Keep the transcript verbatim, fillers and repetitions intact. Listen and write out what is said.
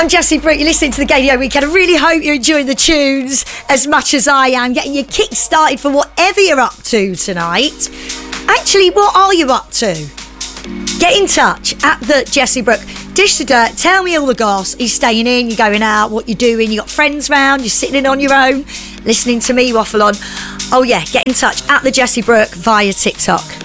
I'm Jessie Brooke, you're listening to the Gaydio Weekend. I really hope you're enjoying the tunes as much as I am, getting your kick started for whatever you're up to tonight. Actually, what are you up to? Get in touch at the Jessie Brooke. Dish the dirt, tell me all the goss. Are you staying in, you're going out, what you're doing, you got friends round, you're sitting in on your own, listening to me waffle on. Oh yeah, get in touch at the Jessie Brooke via TikTok.